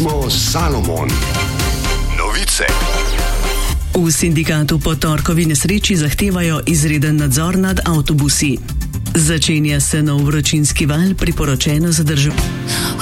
smo Salomon. Novice. V sindikatu po torkovi nesreči zahtevajo izreden nadzor nad avtobusi. Začenja se nov vročinski val, priporočeno zadržati.